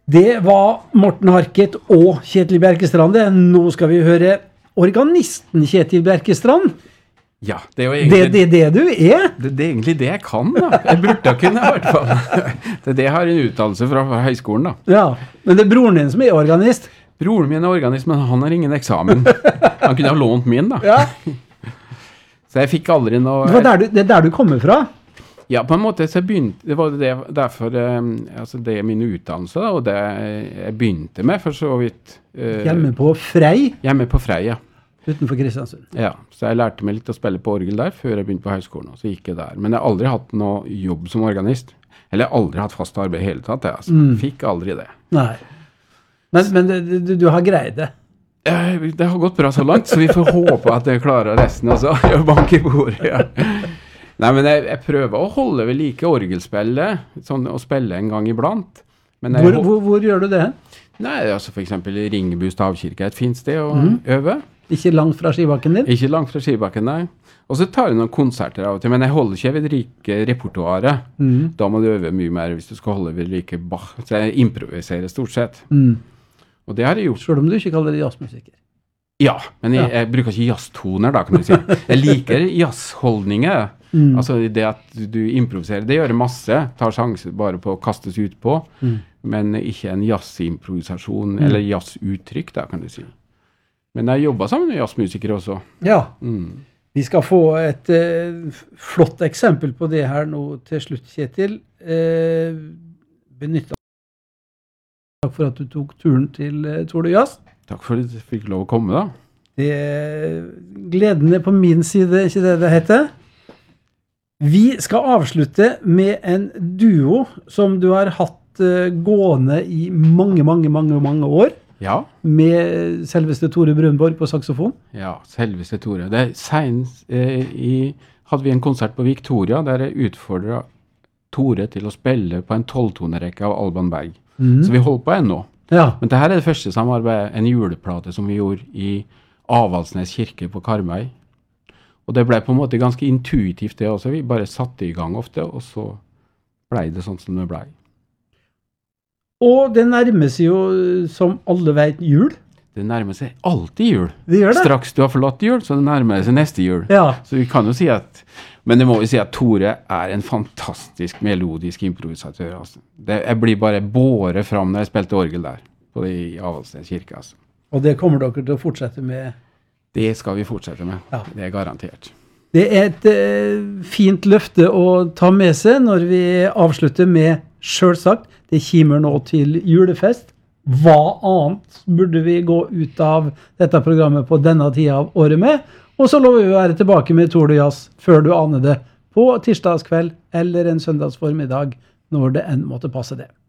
Det var Morten Harket og Kjetil Bjerkestrand. Nå skal vi høre organisten Kjetil Bjerkestrand. Ja, det er jo egentlig... Det du er? Det er egentlig det jeg kan, da. Jeg burde kunne, i hvert fall. Det er det jeg har en utdannelse fra høyskolen, da. Ja, men det er broren din som er organist. Broren min er organist, men han har ingen eksamen. Han kunne ha lånt min, da. Ja. Så jeg fikk aldri noe... Det er der du kommer fra? Ja, på en måte så begynte... Det var det, derfor altså det er min utdannelse, da, og det jeg begynte med, for så vidt... Hjemme på Frei? Hjemme på Frei, ja. Utenfor Kristiansund. Ja, så jeg lærte meg litt å spille på orgel der, før jeg begynte på høyskolen, og så gikk jeg der. Men jeg har aldri hatt noe jobb som organist. Eller jeg har aldri hatt fast arbeid hele tatt, jeg, altså. Fikk aldri det. Nei. Men du har greid det? Det har gått bra så langt, så vi får håpe at jeg klarer resten også. Jeg banker i bordet, ja. Nei, men jeg prøver å holde ved like orgelspillet, sånn å spille en gang iblant. Men hvor gjør du det? Nei, altså for eksempel Ringebu stavkirke er et fint sted å øve. Ikke langt fra skibakken din? Ikke langt fra skibakken, nei. Og så tar jeg noen konserter av og til, men jeg holder ikke ved like repertoaret. Da må du øve mye mer hvis du skal holde ved like Bach. Så jeg improviserer stort sett. Og det har jeg gjort. Selv om du ikke kaller det jazzmusiker? Ja, men jeg bruker ikke jazztoner da, kan du si. Jeg liker jazzholdninger. Altså det at du improviserer, det gjør masse. Tar sjanser bare på å kastes ut på, men ikke en jazzimprovisasjon, eller jazzuttrykk da, kan du si. Men jeg jobber sammen med jazzmusikere også. Ja. Vi skal få et flott eksempel på det her nå til slutt, Kjetil. Benytt av. Takk for at du tok turen til Tord og Jazz. Takk for at du fikk lov å komme, da. Gleden er på min side, ikke det heter? Vi skal avslutte med en duo som du har hatt gående i mange år. Ja. Med selveste Tore Brunborg på saxofon. Ja, selveste Tore. Senest hadde vi en konsert på Victoria der jeg utfordret Tore til å spille på en 12-tonerekke av Alban Berg. Så vi holdt på ennå. Ja. Men dette er det første samarbeidet, en juleplate som vi gjorde i Avaldsnes kirke på Karmøy. Og det ble på en måte ganske intuitivt det også. Vi bare satte i gang ofte, og så ble det sånn som det ble. Og det nærmer seg jo, som alle vet, jul. Det nærmer seg alltid jul. Det gjør det. Straks du har forlatt jul, så det nærmer seg neste jul. Ja. Så vi kan jo si at, men det må vi si at Tore er en fantastisk melodisk improvisatør. Altså. Jeg blir bare båret fram når jeg spilte orgel der, i Avaldsnes kirke. Altså. Og det kommer dere til å fortsette med? Det skal vi fortsette med. Ja. Det er garantert. Det er et fint løfte å ta med seg når vi avslutter med, selvsagt, det kimer nå til julefest. Hva annet burde vi gå ut av dette programmet på denne tida av året med? Og så lover vi å være tilbake med Tord og Jazz før du aner det, på tirsdagskveld eller en søndagsformiddag, når det enn måtte passe det.